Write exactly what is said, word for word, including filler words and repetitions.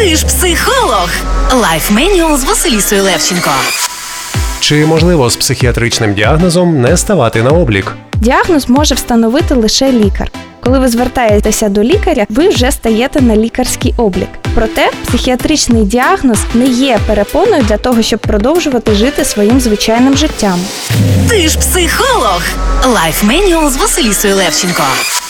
Ти ж психолог. Life Manual з Василісою Левченко. Чи можливо з психіатричним діагнозом не ставати на облік? Діагноз може встановити лише лікар. Коли ви звертаєтеся до лікаря, ви вже стаєте на лікарський облік. Проте психіатричний діагноз не є перепоною для того, щоб продовжувати жити своїм звичайним життям. Ти ж психолог. Life Manual з Василісою Левченко.